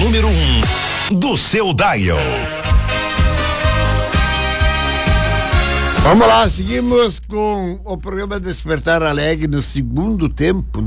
número 1 do seu dial. Vamos lá, seguimos com o programa Despertar Alegre no segundo tempo.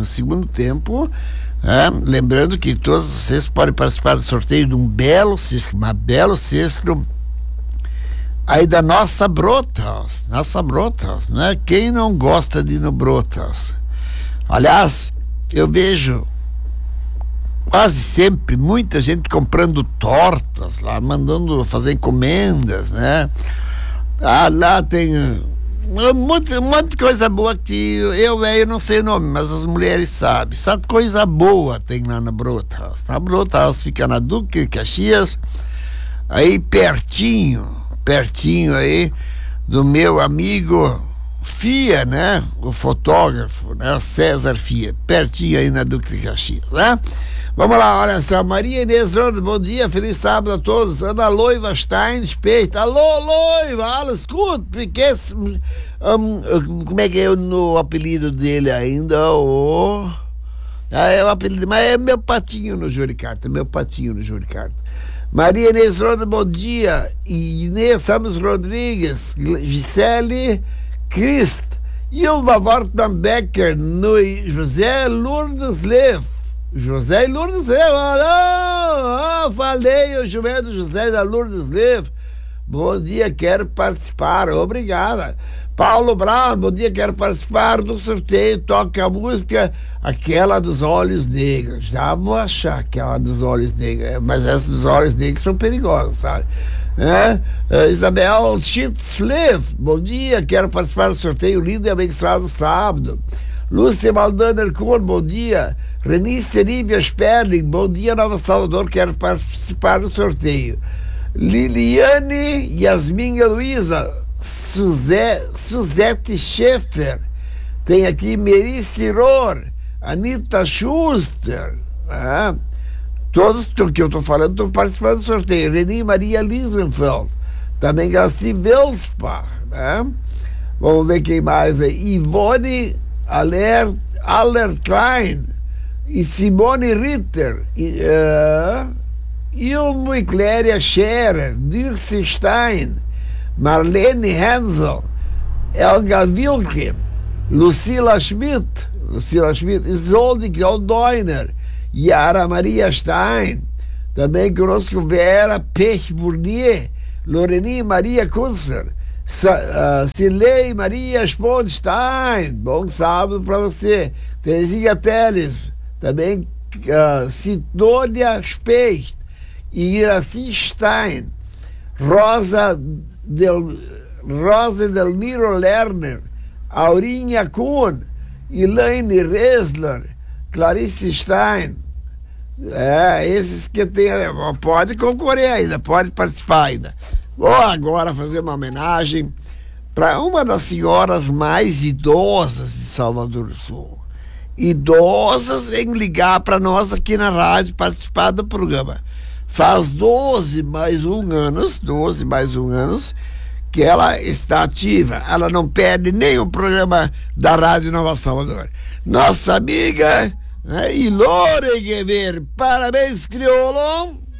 Lembrando que todos vocês podem participar do sorteio de um belo cesto aí da nossa Brotas, né? Quem não gosta de ir no Brotas? Aliás, eu vejo quase sempre muita gente comprando tortas lá, mandando fazer encomendas, né? Lá tem um monte de coisa boa que eu não sei o nome, mas as mulheres sabem. Só coisa boa tem lá na Brotas. Na Brotas fica na Duque de Caxias, aí pertinho aí do meu amigo Fia, né? O fotógrafo, né? César Fia, pertinho aí na Duque de Caxias, né? Vamos lá, olha só, Maria Inês Ronda, bom dia, feliz sábado a todos. Ana Loiva Stein, Specht, alô Loiva, alles gut, porque como é que é o apelido dele ainda? É o apelido, mas é meu patinho no Juricarta, Maria Inês Ronda, bom dia. Inês Ramos Rodrigues, Gisele Christ, Ilva Wortmann-Becker, no José Lourdes Lev. José Lourdes Lev, falei o jumento José da Lourdes Lev. Bom dia, quero participar, obrigada. Paulo Brown, bom dia, quero participar do sorteio, toca a música, aquela dos olhos negros. Já vou achar aquela dos olhos negros, mas essas dos olhos negros são perigosas, sabe? Isabel Schitzlev, bom dia, quero participar do sorteio lindo e abençoado sábado. Lúcia Maldaner Kuhn, bom dia. Renice Nívia Sperling, bom dia, Nova Salvador, quero participar do sorteio. Liliane Yasmin Luiza, Suzette Schaeffer, tem aqui Merice Rohr, Anita Schuster, todos que eu estou falando estão participando do sorteio. Reni Maria Lisenfeld, também Gassi Velspa, né? Vamos ver quem mais aí. Ivone Allerklein e Simone Ritter, Ilmo e Cléria Scherer, Dirce Stein, Marlene Hensel, Elga Wilke, Lucila Schmidt, Isolde Claudoiner, Yara Maria Stein, também conosco Vera Pech Bournier, Loreni Maria Kunzer, Cilei Maria Sponstein, bom sábado para você. Terezinha Teles, também Sidônia Specht, Iraci Stein, Rosa Delmiro Lerner, Aurinha Kuhn, Elaine Resler, Clarice Stein. Esses que tem, pode concorrer ainda, pode participar ainda. Vou agora fazer uma homenagem para uma das senhoras mais idosas de Salvador do Sul. Idosas em ligar para nós aqui na rádio, participar do programa. Faz 12 mais um anos que ela está ativa. Ela não perde nenhum programa da Rádio Nova Salvador. Nossa amiga, Ilore Guever, parabéns, crioulo.